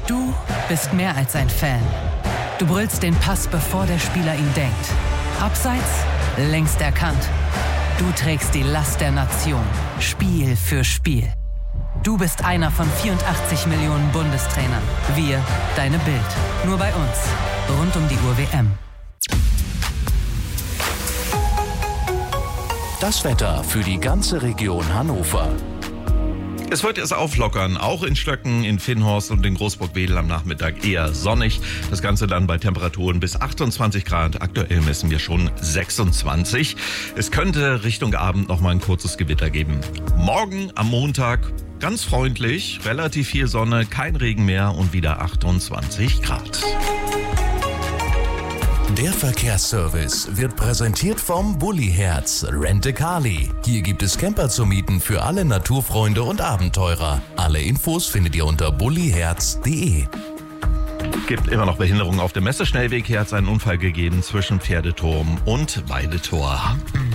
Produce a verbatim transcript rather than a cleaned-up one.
Du bist mehr als ein Fan. Du brüllst den Pass, bevor der Spieler ihn denkt. Abseits, längst erkannt. Du trägst die Last der Nation, Spiel für Spiel. Du bist einer von vierundachtzig Millionen Bundestrainern. Wir, deine Bild. Nur bei uns. Rund um die Uhr W M. Das Wetter für die ganze Region Hannover. Es wird jetzt auflockern, auch in Stöcken, in Finnhorst und in Großburg-Wedel am Nachmittag eher sonnig. Das Ganze dann bei Temperaturen bis achtundzwanzig Grad. Aktuell messen wir schon sechsundzwanzig. Es könnte Richtung Abend noch mal ein kurzes Gewitter geben. Morgen am Montag ganz freundlich, relativ viel Sonne, kein Regen mehr und wieder achtundzwanzig Grad. Der Verkehrsservice wird präsentiert vom Bulli-Herz Rent-A-Car-Li. Hier gibt es Camper zu mieten für alle Naturfreunde und Abenteurer. Alle Infos findet ihr unter bulliherz punkt de. Gibt immer noch Behinderungen auf dem Messeschnellweg. Hier hat es einen Unfall gegeben zwischen Pferdeturm und Weidetor.